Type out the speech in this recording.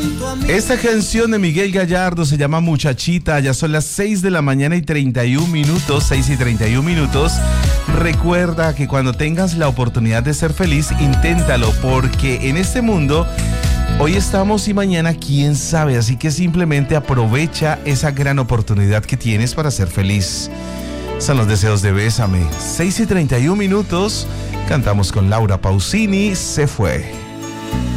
Esta canción de Miguel Gallardo se llama Muchachita. Ya son las 6 de la mañana y 31 minutos, 6 y 31 minutos. Recuerda que cuando tengas la oportunidad de ser feliz, inténtalo, porque en este mundo hoy estamos y mañana quién sabe, así que simplemente aprovecha esa gran oportunidad que tienes para ser feliz. Son los deseos de Bésame. 6 y 31 minutos, cantamos con Laura Pausini, Se Fue.